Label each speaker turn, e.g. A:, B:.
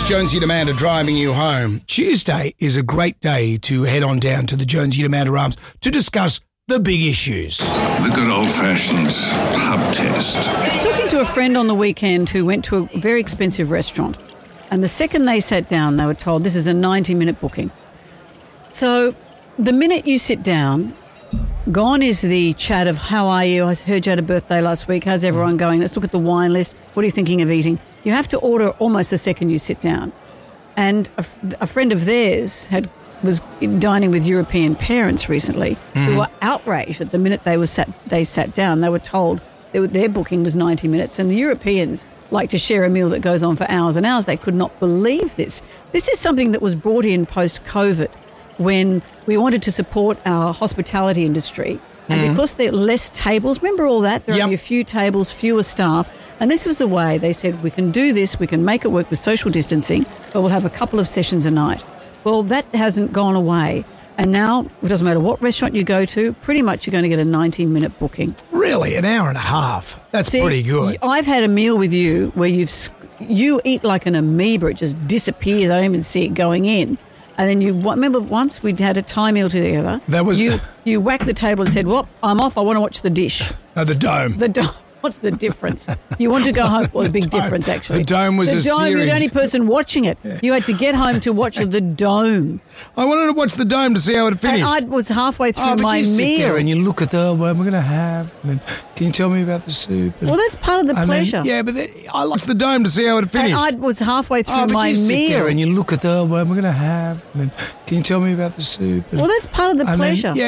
A: Jonesy and Amanda driving you home. Tuesday is a great day to head on down to the Jonesy and Amanda Arms to discuss the big issues.
B: The good old-fashioned pub test.
C: I was talking to a friend on the weekend who went to a very expensive restaurant, and the second they sat down, they were told this is a 90-minute booking. So the minute you sit down, gone is the chat of how are you? I heard you had a birthday last week. How's everyone going? Let's look at the wine list. What are you thinking of eating? You have to order almost the second you sit down. And a friend of theirs was dining with European parents recently who were outraged at the minute they sat down. They were told their booking was 90 minutes, and the Europeans like to share a meal that goes on for hours and hours. They could not believe this. This is something that was brought in post-COVID when we wanted to support our hospitality industry. And because there are less tables, remember all that? There are only a few tables, fewer staff. And this was a way they said, we can do this, we can make it work with social distancing, but we'll have a couple of sessions a night. Well, that hasn't gone away. And now, it doesn't matter what restaurant you go to, pretty much you're going to get a 90-minute booking.
A: Really? An hour and a half? That's pretty good.
C: I've had a meal with you where you eat like an amoeba. It just disappears. I don't even see it going in. And then remember once we had a Thai meal together.
A: That was
C: you whacked the table and said, "Well, I'm off. I want to watch the dish."
A: No, the dome.
C: The dome. What's the difference? You want to go home? Well, the big difference, actually.
A: The dome was a series.
C: You're the only person watching it. Yeah. You had to get home to watch the dome.
A: I wanted to watch the dome to see how it finished.
C: And I was halfway through
A: but
C: my
A: you
C: meal.
A: Sit there and you look at what am I going to have? And then, can you tell me about the soup?
C: Well, that's part of the pleasure.
A: I watched the dome to see how it finished.
C: And I was halfway through
A: but
C: my
A: you
C: meal.
A: Sit there and you look at what am I going to have? And then, can you tell me about the soup?
C: Well, that's part of the pleasure.